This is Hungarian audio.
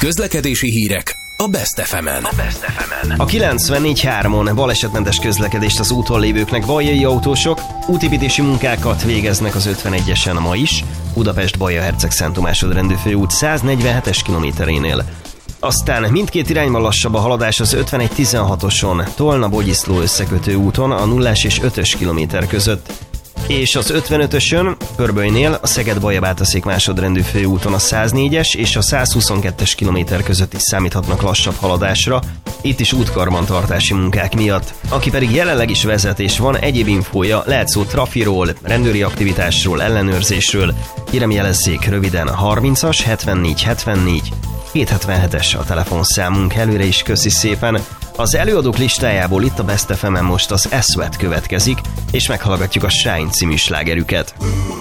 Közlekedési hírek a Best FM-en. A 94.3-on balesetmentes közlekedést az úton lévőknek baljai autósok útépítési munkákat végeznek az 51-esen ma is, Budapest-Baja Herceg-Szent Másodrendű főút 147-es kilométerénél. Aztán mindkét irányban lassabb a haladás az 51-16-oson, Tolna-Bogyiszló összekötő úton a 0-es és 5-ös kilométer között, és az 55-ösön, Körbölynél, a Szeged-Baja-Bátaszék másodrendű főúton a 104-es és a 122-es kilométer között is számíthatnak lassabb haladásra, itt is útkarbantartási munkák miatt. Aki pedig jelenleg is vezet és van egyéb infója, lehet szó trafiról, rendőri aktivitásról, ellenőrzésről, kérem jelezzék röviden a 30-as 74 74 277-es a telefonszámunk, előre is köszi szépen. Az előadók listájából itt a Best FM-en most az Sweat következik, és meghallgatjuk a Shine című slágerüket.